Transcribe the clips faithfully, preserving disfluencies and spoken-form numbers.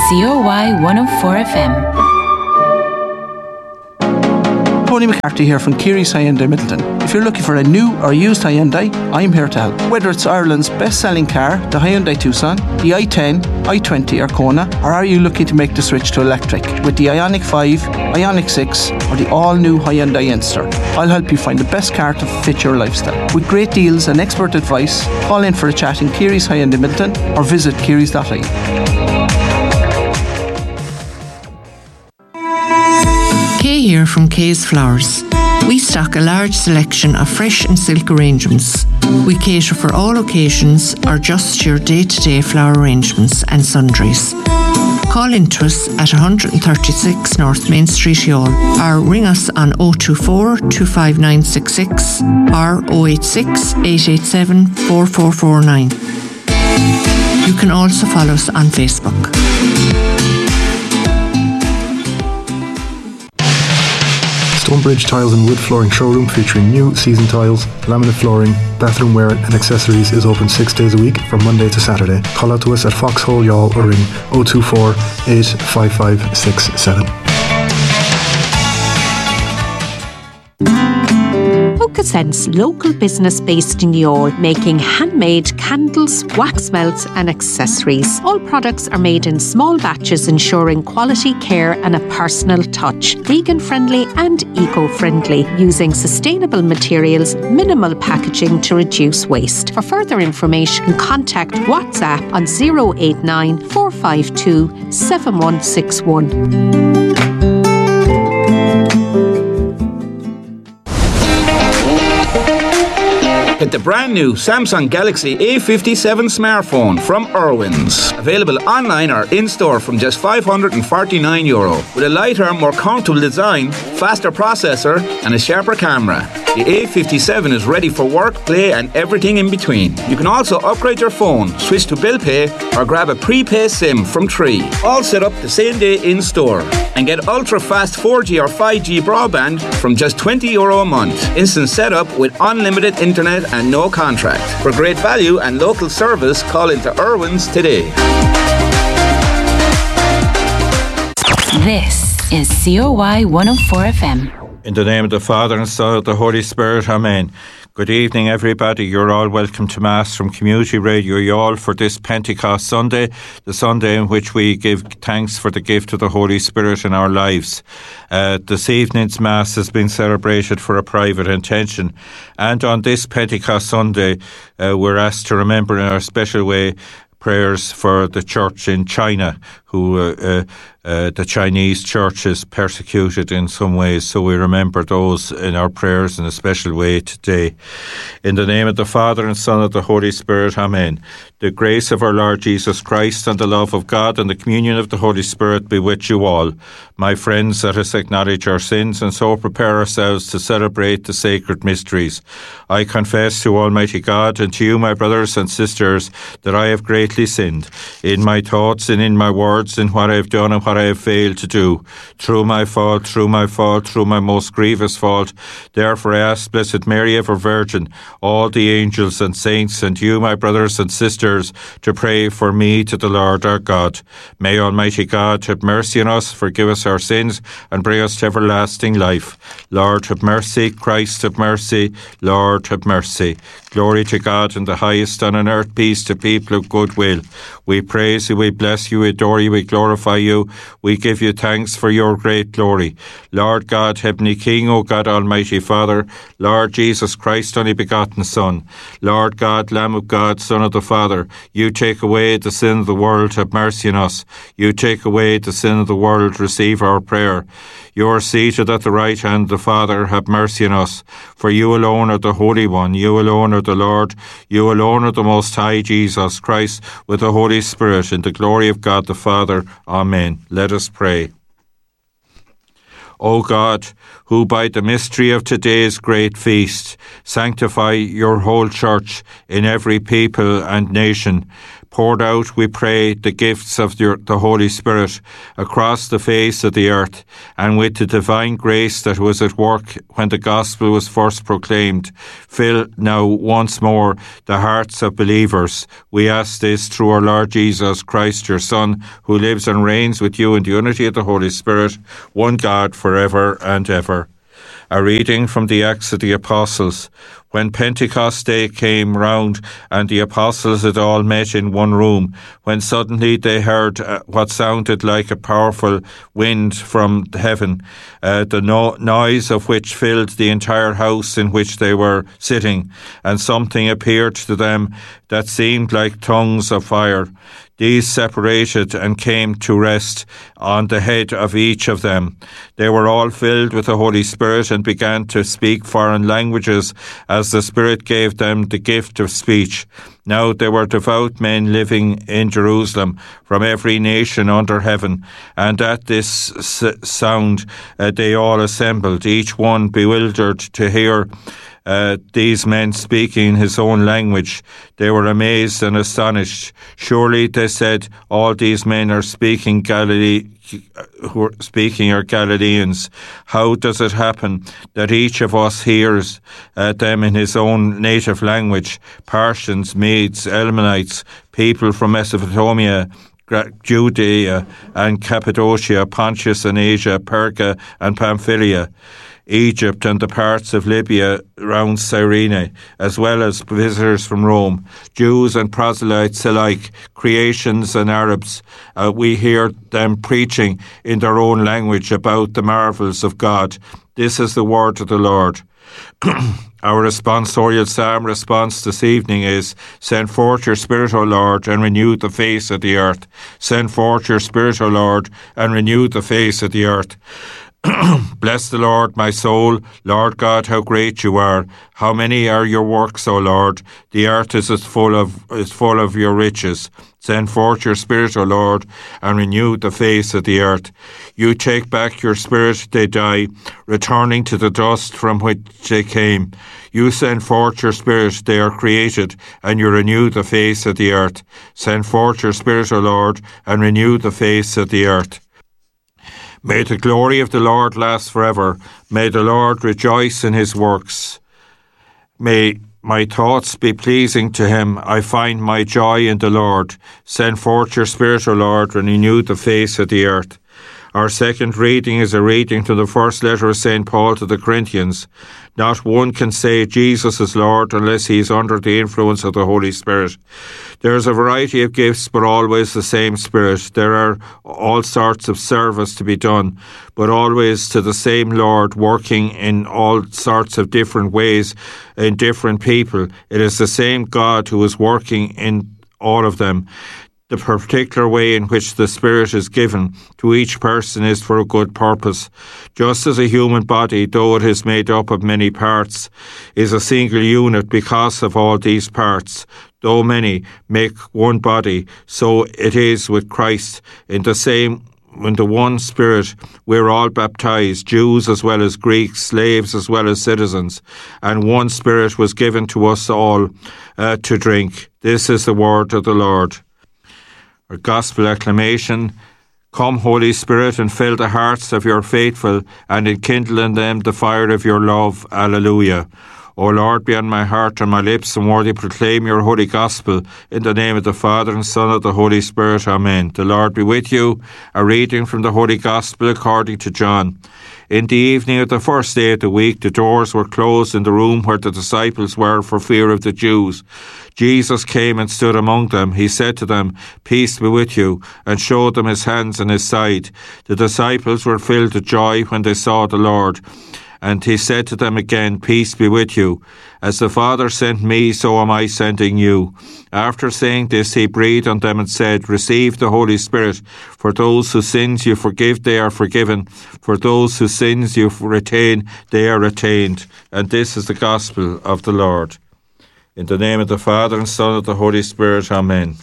C O Y one oh four F M. Tony McCarthy here from Keary's Hyundai Middleton. If you're looking for a new or used Hyundai, I'm here to help. Whether it's Ireland's best-selling car, the Hyundai Tucson, the i ten, i twenty or Kona, or are you looking to make the switch to electric with the Ioniq five, Ioniq six or the all-new Hyundai Enster? I'll help you find the best car to fit your lifestyle. With great deals and expert advice, call in for a chat in Keary's Hyundai Middleton or visit kearys dot I E. Kay here from Kay's Flowers. We stock a large selection of fresh and silk arrangements. We cater for all occasions or just your day-to-day flower arrangements and sundries. Call in to us at one thirty-six North Main Street, Youghal, or ring us on oh two four, two five nine six six or oh eight six, eight eight seven, four four four nine. You can also follow us on Facebook. Stonebridge Tiles and Wood Flooring Showroom featuring new season tiles, laminate flooring, bathroom wear and accessories is open six days a week from Monday to Saturday. Call out to us at Foxhole Youghal or ring oh two four, eight five five six seven. Sense local business based in Youghal, making handmade candles, wax melts and accessories. All products are made in small batches, ensuring quality care and a personal touch. Vegan friendly and eco-friendly, using sustainable materials, minimal packaging to reduce waste. For further information, contact WhatsApp on oh eight nine, four five two, seven one six one. Get the brand new Samsung Galaxy A fifty-seven smartphone from Irwin's. Available online or in-store from just five hundred forty-nine euro. With a lighter, more comfortable design, faster processor and a sharper camera. The A fifty-seven is ready for work, play and everything in between. You can also upgrade your phone, switch to bill pay or grab a prepaid SIM from Tree. All set up the same day in-store. And get ultra-fast four G or five G broadband from just twenty euro a month. Instant setup with unlimited internet and no contract. For great value and local service, call into Irwin's today. This is C O Y one oh four F M. In the name of the Father and Son of the Holy Spirit, Amen. Good evening, everybody. You're all welcome to Mass from Community Radio Youghal for this Pentecost Sunday, the Sunday in which we give thanks for the gift of the Holy Spirit in our lives. Uh, this evening's Mass has been celebrated for a private intention, and on this Pentecost Sunday, uh, we're asked to remember in our special way prayers for the church in China, who uh, uh, uh, the Chinese church is persecuted in some ways, so we remember those in our prayers in a special way today. In the name of the Father and Son of the Holy Spirit, Amen. The grace of our Lord Jesus Christ and the love of God and the communion of the Holy Spirit be with you all. My friends, let us acknowledge our sins and so prepare ourselves to celebrate the sacred mysteries. I confess to Almighty God and to you, my brothers and sisters, that I have greatly sinned in my thoughts and in my words, in what I have done and what I have failed to do, through my fault, through my fault, through my most grievous fault. Therefore I ask Blessed Mary, ever Virgin, all the angels and saints, and you, my brothers and sisters, to pray for me to the Lord our God. May Almighty God have mercy on us, forgive us our sins, and bring us to everlasting life. Lord, have mercy. Christ, have mercy. Lord, have mercy. Glory to God in the highest, and on earth peace to people of good will. We praise you, we bless you, we adore you, we glorify you. We give you thanks for your great glory. Lord God, Heavenly King, O God, Almighty Father, Lord Jesus Christ, only begotten Son, Lord God, Lamb of God, Son of the Father, you take away the sin of the world, have mercy on us. You take away the sin of the world, receive our prayer. You are seated at the right hand of the Father, have mercy on us. For you alone are the Holy One, you alone are the Lord, you alone are the Most High Jesus Christ, with the Holy Spirit, in the glory of God the Father. Amen. Let us pray. O God, who by the mystery of today's great feast sanctify your whole church in every people and nation, poured out, we pray, the gifts of the, the Holy Spirit across the face of the earth, and with the divine grace that was at work when the gospel was first proclaimed, fill now once more the hearts of believers. We ask this through our Lord Jesus Christ, your Son, who lives and reigns with you in the unity of the Holy Spirit, one God, forever and ever. A reading from the Acts of the Apostles. When Pentecost Day came round and the apostles had all met in one room, when suddenly they heard uh, what sounded like a powerful wind from heaven, uh, the no- noise of which filled the entire house in which they were sitting, and something appeared to them that seemed like tongues of fire. These separated and came to rest on the head of each of them. They were all filled with the Holy Spirit and began to speak foreign languages as the Spirit gave them the gift of speech. Now there were devout men living in Jerusalem from every nation under heaven, and at this s- sound uh, they all assembled, each one bewildered to hear Uh, these men speaking his own language. They were amazed and astonished. Surely, they said, all these men are speaking Galilee, who are speaking are Galileans. How does it happen that each of us hears uh, them in his own native language? Parthians, Medes, Elamites, people from Mesopotamia, Judea and Cappadocia, Pontus and Asia, Perga and Pamphylia, Egypt and the parts of Libya round Cyrene, as well as visitors from Rome, Jews and proselytes alike, Cretans and Arabs. Uh, we hear them preaching in their own language about the marvels of God. This is the word of the Lord. Our responsorial psalm response this evening is, send forth your Spirit, O Lord, and renew the face of the earth. Send forth your Spirit, O Lord, and renew the face of the earth. Bless the Lord, my soul. Lord God, how great you are. How many are your works, O Lord? The earth is as full of is full of your riches. Send forth your Spirit, O Lord, and renew the face of the earth. You take back your spirit, they die, returning to the dust from which they came. You send forth your Spirit, they are created, and you renew the face of the earth. Send forth your Spirit, O Lord, and renew the face of the earth. May the glory of the Lord last forever. May the Lord rejoice in his works. May my thoughts be pleasing to him. I find my joy in the Lord. Send forth your Spirit, O Lord, and renew the face of the earth. Our second reading is a reading to the first letter of Saint Paul to the Corinthians. Not one can say Jesus is Lord unless he is under the influence of the Holy Spirit. There is a variety of gifts, but always the same Spirit. There are all sorts of service to be done, but always to the same Lord, working in all sorts of different ways in different people. It is the same God who is working in all of them. The particular way in which the Spirit is given to each person is for a good purpose. Just as a human body, though it is made up of many parts, is a single unit because of all these parts, though many make one body, so it is with Christ. In the same in the one Spirit, we're all baptized, Jews as well as Greeks, slaves as well as citizens, and one Spirit was given to us all uh, to drink. This is the word of the Lord. Our Gospel acclamation. Come, Holy Spirit, and fill the hearts of your faithful, and enkindle in them the fire of your love. Alleluia. O Lord, be on my heart and my lips, and worthy proclaim your holy gospel. In the name of the Father, and Son, and of the Holy Spirit. Amen. The Lord be with you. A reading from the Holy Gospel according to John. In the evening of the first day of the week, the doors were closed in the room where the disciples were for fear of the Jews. Jesus came and stood among them. He said to them, Peace be with you, and showed them his hands and his side. The disciples were filled with joy when they saw the Lord. And he said to them again, Peace be with you. As the Father sent me, so am I sending you. After saying this, he breathed on them and said, Receive the Holy Spirit. For those whose sins you forgive, they are forgiven. For those whose sins you retain, they are retained. And this is the gospel of the Lord. In the name of the Father, and Son, and of the Holy Spirit. Amen.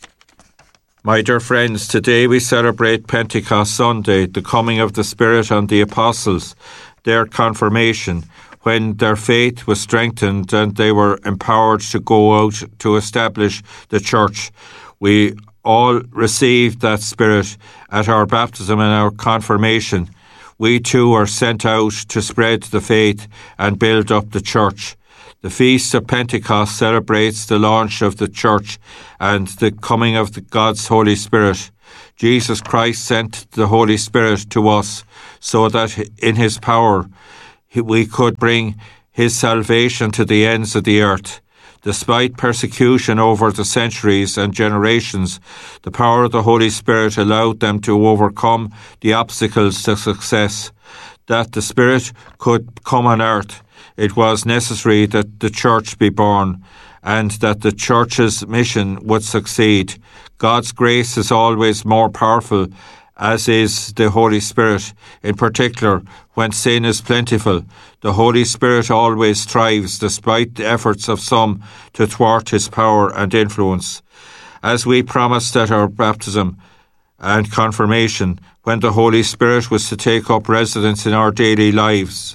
My dear friends, today we celebrate Pentecost Sunday, the coming of the Spirit on the apostles, their confirmation, when their faith was strengthened and they were empowered to go out to establish the church. We all received that Spirit at our baptism and our confirmation. We too are sent out to spread the faith and build up the church. The Feast of Pentecost celebrates the launch of the church and the coming of the God's Holy Spirit. Jesus Christ sent the Holy Spirit to us so that in his power we could bring his salvation to the ends of the earth. Despite persecution over the centuries and generations, the power of the Holy Spirit allowed them to overcome the obstacles to success. That the Spirit could come on earth, it was necessary that the church be born, and that the church's mission would succeed. God's grace is always more powerful, as is the Holy Spirit. In particular, when sin is plentiful, the Holy Spirit always thrives despite the efforts of some to thwart his power and influence. As we promised at our baptism and confirmation, when the Holy Spirit was to take up residence in our daily lives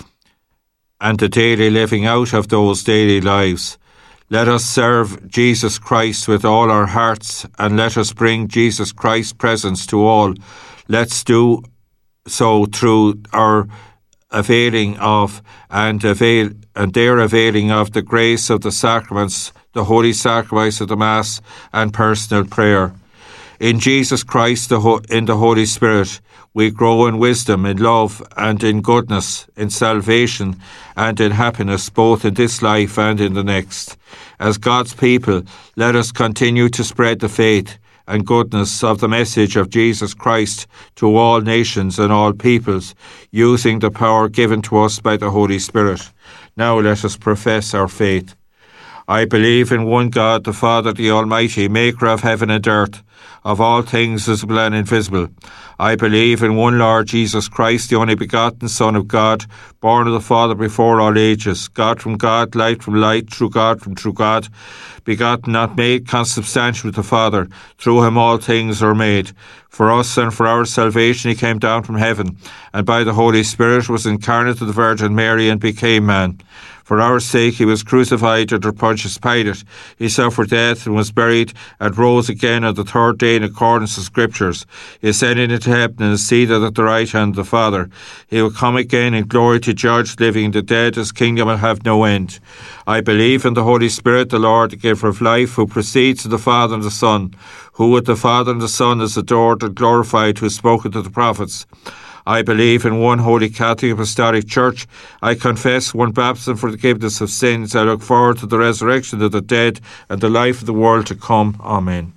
and the daily living out of those daily lives, let us serve Jesus Christ with all our hearts, and let us bring Jesus Christ's presence to all. Let's do so through our availing of and avail and their availing of the grace of the sacraments, the holy sacrifice of the Mass, and personal prayer. In Jesus Christ, the Ho- in the Holy Spirit, we grow in wisdom, in love, and in goodness, in salvation, and in happiness, both in this life and in the next. As God's people, let us continue to spread the faith and goodness of the message of Jesus Christ to all nations and all peoples, using the power given to us by the Holy Spirit. Now let us profess our faith. I believe in one God, the Father, the Almighty, maker of heaven and earth, of all things visible and invisible. I believe in one Lord Jesus Christ, the only begotten Son of God, born of the Father before all ages, God from God, light from light, true God from true God, begotten, not made, consubstantial with the Father. Through him all things are made. For us and for our salvation he came down from heaven, and by the Holy Spirit was incarnate of the Virgin Mary and became man. For our sake he was crucified under Pontius Pilate. He suffered death and was buried, and rose again on the third day in accordance with Scriptures. He ascended into heaven and is seated at the right hand of the Father. He will come again in glory to judge the living and the dead. His kingdom will have no end. I believe in the Holy Spirit, the Lord, the giver of life, who proceeds from the Father and the Son, who with the Father and the Son is adored and glorified, who has spoken to the prophets. I believe in one holy Catholic Apostolic Church. I confess one baptism for the forgiveness of sins. I look forward to the resurrection of the dead and the life of the world to come. Amen.